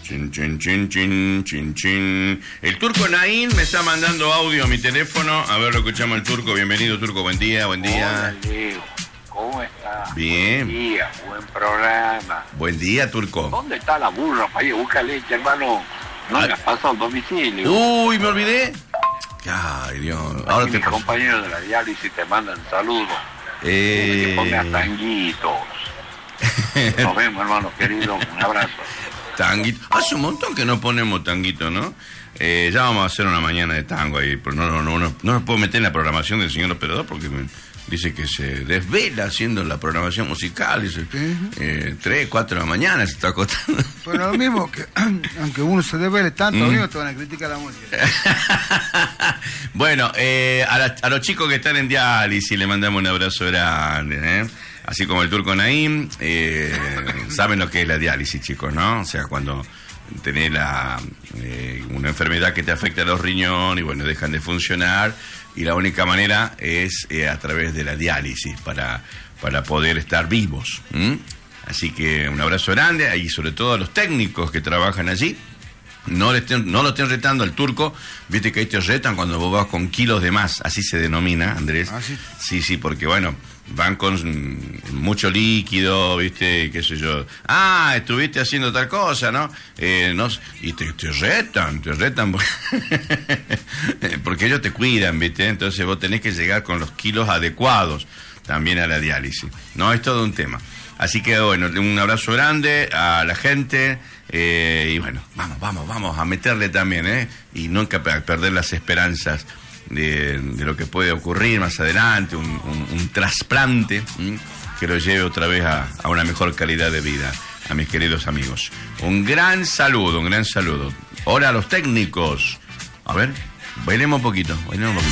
Chin, chin, chin, chin, chin, chin. El Turco Naín me está mandando audio a mi teléfono. A ver, lo escuchamos el Turco. Bienvenido, Turco. Buen día, buen día. Hola, Leo. ¿Cómo estás? Bien. Buen día, buen programa. Buen día, Turco. ¿Dónde está la burra para ir a buscar leche, hermano? No me has pasado el domicilio. Uy, me olvidé. Ay, Dios. Ahora Aquí te mis compañeros de la diálisis te mandan saludos. Eh... Que pongas tanguitos. Nos vemos, hermano querido. Un abrazo. Tanguito. Hace un montón que no ponemos tanguito, ¿no? Ya vamos a hacer una mañana de tango ahí. Pero no nos puedo meter en la programación del señor operador porque dice que se desvela haciendo la programación musical. Dice, 3, 4 de la mañana se está acostando. Pero lo mismo que, aunque uno se desvele tanto, lo mismo te van a criticar la música. Bueno, a los chicos que están en diálisis le mandamos un abrazo grande, ¿eh? Así como el Turco Naín, saben lo que es la diálisis, chicos, ¿no? O sea, cuando tenés una enfermedad que te afecta a los riñones y bueno, dejan de funcionar, y la única manera es a través de la diálisis para poder estar vivos. Así que un abrazo grande, y sobre todo a los técnicos que trabajan allí. No lo estén retando al Turco, viste que ahí te retan cuando vos vas con kilos de más, así se denomina, Andrés. ¿Ah, sí? Sí, porque bueno, van con mucho líquido, viste, qué sé yo. Estuviste haciendo tal cosa, ¿no? Y te retan porque ellos te cuidan, viste, entonces vos tenés que llegar con los kilos adecuados también a la diálisis. No, es todo un tema. Así que bueno, un abrazo grande a la gente. Y bueno, vamos a meterle también, y nunca perder las esperanzas de lo que puede ocurrir más adelante, un trasplante que lo lleve otra vez a una mejor calidad de vida a mis queridos amigos. Un gran saludo. Ahora a los técnicos. A ver, bailemos un poquito.